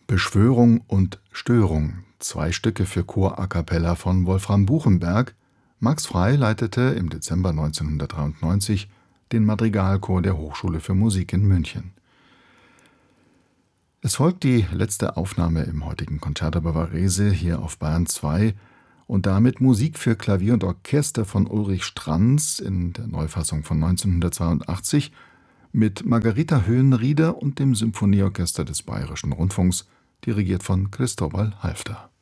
Beschwörung und Störung, 2 Stücke für Chor a cappella von Wolfram Buchenberg. Max Frei leitete im Dezember 1993 den Madrigalchor der Hochschule für Musik in München. Es folgt die letzte Aufnahme im heutigen Concerto Bavarese hier auf Bayern 2 und damit Musik für Klavier und Orchester von Ulrich Stranz in der Neufassung von 1982 mit Margarita Höhenrieder und dem Symphonieorchester des Bayerischen Rundfunks, dirigiert von Cristóbal Halfter.